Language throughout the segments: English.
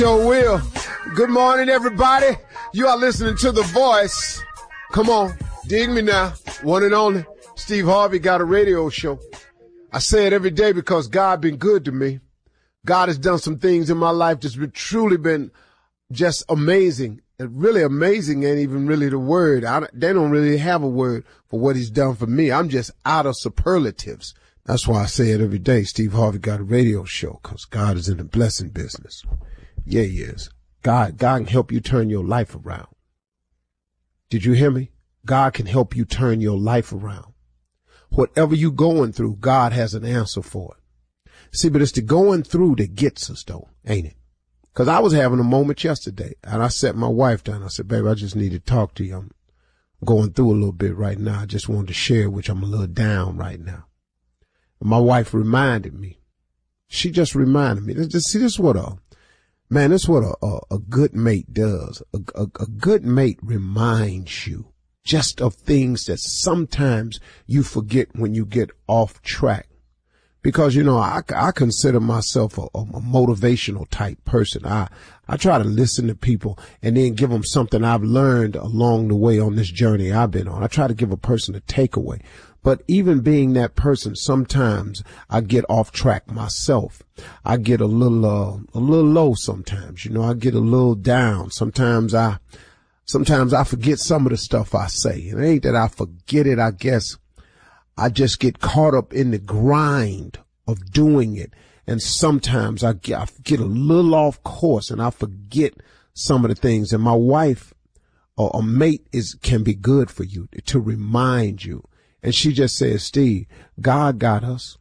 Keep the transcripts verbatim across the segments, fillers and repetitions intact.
Yo, Will. Good morning, everybody. You are listening to The Voice. Come on, dig me now. One and only. Steve Harvey got a radio show. I say it every day because God been good to me. God has done some things in my life that's been truly been just amazing. And really amazing ain't even really the word. I, they don't really have a word for what he's done for me. I'm just out of superlatives. That's why I say it every day. Steve Harvey got a radio show because God is in the blessing business. Yeah, he is. God, God can help you turn your life around. Did you hear me? God can help you turn your life around. Whatever you're going through, God has an answer for it. See, but it's the going through that gets us, though, ain't it? Because I was having a moment yesterday, and I sat my wife down. I said, baby, I just need to talk to you. I'm going through a little bit right now. I just wanted to share, which I'm a little down right now. And my wife reminded me. She just reminded me. Just, see, this is what a, man, this is what a, a, a good mate does. A, a, a good mate reminds you just of things that sometimes you forget when you get off track. Because, you know, I, I consider myself a, a motivational type person. I, I try to listen to people and then give them something I've learned along the way on this journey I've been on. I try to give a person a takeaway. But even being that person, sometimes I get off track myself. I get a little, uh, a little low sometimes, you know, I get a little down. Sometimes I, sometimes I forget some of the stuff I say. It ain't that I forget it, I guess. I just get caught up in the grind of doing it. And sometimes I get, I get a little off course and I forget some of the things. And my wife or a mate is, can be good for you to remind you. And she just said, Steve, God got us.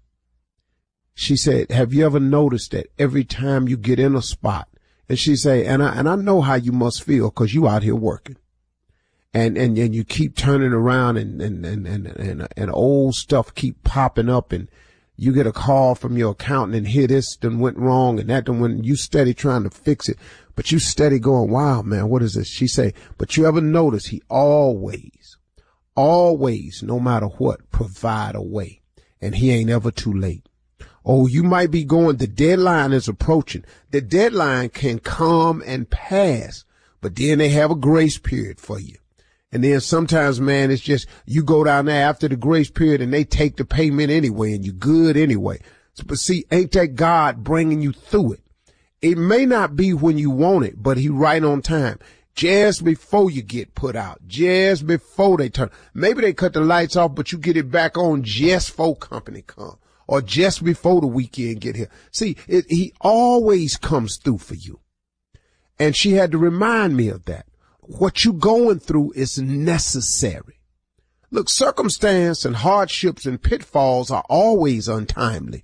She said, have you ever noticed that every time you get in a spot? And she said, and I, and I know how you must feel because you out here working. And, and, and you keep turning around and, and, and, and, and, and old stuff keep popping up and you get a call from your accountant and hear this done went wrong and that done went, you steady trying to fix it, but you steady going, wow, man, what is this? She say, but you ever notice he always, always, no matter what, provide a way and he ain't ever too late. Oh, you might be going, the deadline is approaching. The deadline can come and pass, but then they have a grace period for you. And then sometimes, man, it's just you go down there after the grace period and they take the payment anyway and you're good anyway. So, but see, ain't that God bringing you through it? It may not be when you want it, but he right on time. Just before you get put out, just before they turn. Maybe they cut the lights off, but you get it back on just before company come or just before the weekend get here. See, it, he always comes through for you. And she had to remind me of that. What you going through is necessary. Look, circumstance and hardships and pitfalls are always untimely.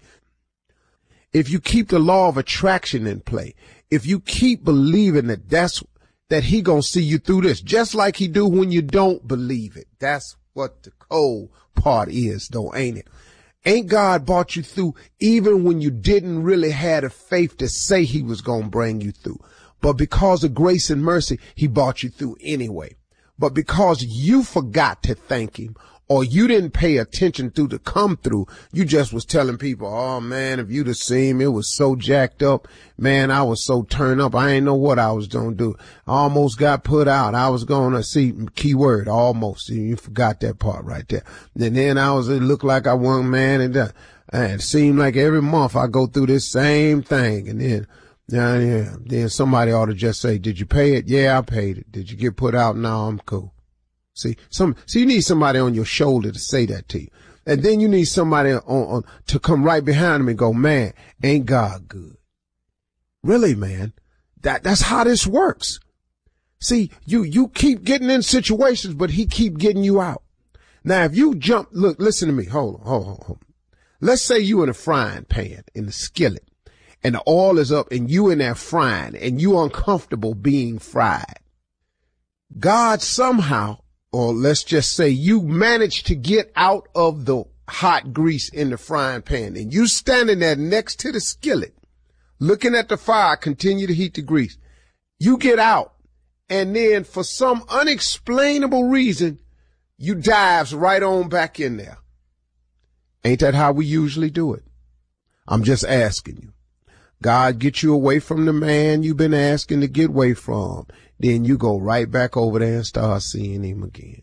If you keep the law of attraction in play, if you keep believing that that's, that he gonna see you through this, just like he do when you don't believe it. That's what the cold part is, though, ain't it? Ain't God brought you through even when you didn't really have the faith to say he was gonna bring you through? But because of grace and mercy, he brought you through anyway. But because you forgot to thank him or you didn't pay attention through the come through, you just was telling people, oh man, if you'd have seen me, it was so jacked up. Man, I was so turned up. I ain't know what I was going to do. I almost got put out. I was going to see, keyword, almost. You forgot that part right there. And then I was, it looked like I won, man. And, uh, and it seemed like every month I go through this same thing. And then, Yeah, yeah. Then somebody ought to just say, did you pay it? Yeah, I paid it. Did you get put out? No, I'm cool. See, some, so you need somebody on your shoulder to say that to you. And then you need somebody on, on to come right behind them and go, man, ain't God good? Really, man? That, that's how this works. See, you, you keep getting in situations, but he keep getting you out. Now, if you jump, look, listen to me. Hold on, hold on, hold on. Let's say you in a frying pan, in the skillet. And the oil is up and you in there frying and you uncomfortable being fried. God somehow, or let's just say you managed to get out of the hot grease in the frying pan and you standing there next to the skillet, looking at the fire, continue to heat the grease. You get out and then for some unexplainable reason, you dives right on back in there. Ain't that how we usually do it? I'm just asking you. God get you away from the man you've been asking to get away from. Then you go right back over there and start seeing him again.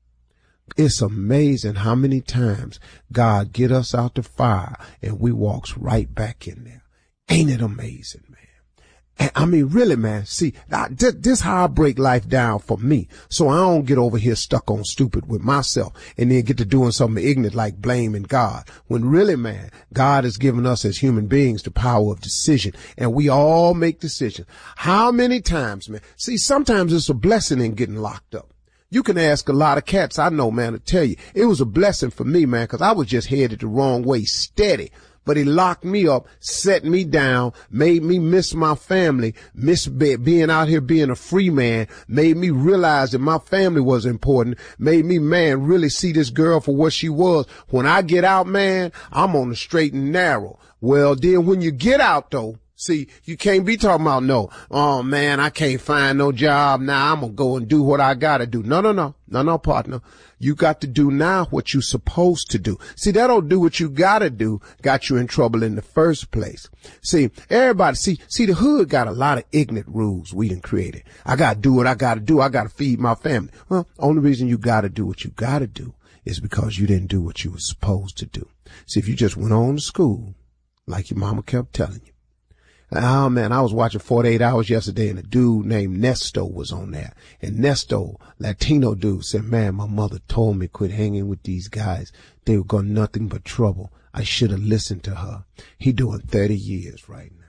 It's amazing how many times God get us out the fire and we walks right back in there. Ain't it amazing, man? And I mean, really, man, see, I, this, this how I break life down for me. So I don't get over here stuck on stupid with myself and then get to doing something ignorant like blaming God. When really, man, God has given us as human beings the power of decision, and we all make decisions. How many times, man? See, sometimes it's a blessing in getting locked up. You can ask a lot of cats I know, man, to tell you. It was a blessing for me, man, because I was just headed the wrong way, steady. But he locked me up, set me down, made me miss my family, miss be- being out here being a free man, made me realize that my family was important, made me, man, really see this girl for what she was. When I get out, man, I'm on the straight and narrow. Well, then when you get out, though, see, you can't be talking about, no, oh, man, I can't find no job now. I'm going to go and do what I got to do. No, no, no, no, no, partner. You got to do now what you're supposed to do. See, that don't do what you got to do, got you in trouble in the first place. See, everybody, see, see, the hood got a lot of ignorant rules we done created. I got to do what I got to do. I got to feed my family. Well, only reason you got to do what you got to do is because you didn't do what you were supposed to do. See, if you just went on to school, like your mama kept telling you. Oh, man, I was watching forty-eight hours yesterday, and a dude named Nesto was on there. And Nesto, Latino dude, said, man, my mother told me quit hanging with these guys. They were going nothing but trouble. I should have listened to her. He doing thirty years right now.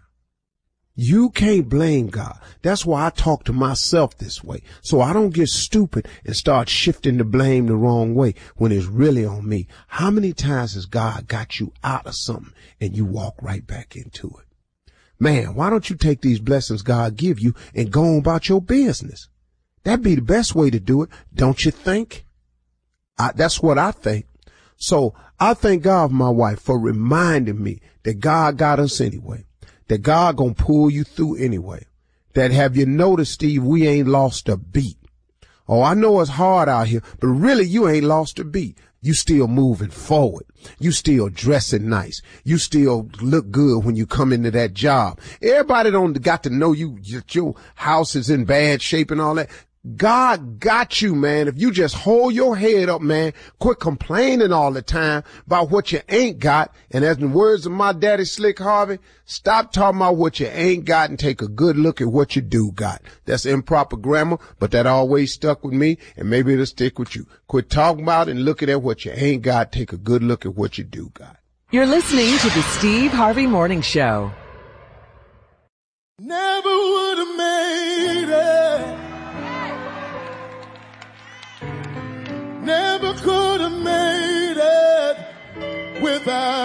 You can't blame God. That's why I talk to myself this way, so I don't get stupid and start shifting the blame the wrong way when it's really on me. How many times has God got you out of something and you walk right back into it? Man, why don't you take these blessings God give you and go on about your business? That'd be the best way to do it, don't you think? I, that's what I think. So I thank God for my wife for reminding me that God got us anyway, that God gonna pull you through anyway. That have you noticed, Steve, we ain't lost a beat. Oh, I know it's hard out here, but really you ain't lost a beat. You still moving forward. You still dressing nice. You still look good when you come into that job. Everybody don't got to know you, your house is in bad shape and all that. God got you, man. If you just hold your head up, man, quit complaining all the time about what you ain't got. And as in the words of my daddy, Slick Harvey, stop talking about what you ain't got and take a good look at what you do got. That's improper grammar, but that always stuck with me, and maybe it'll stick with you. Quit talking about and looking at what you ain't got. Take a good look at what you do got. You're listening to the Steve Harvey Morning Show. Never would have made it. Never could have made it without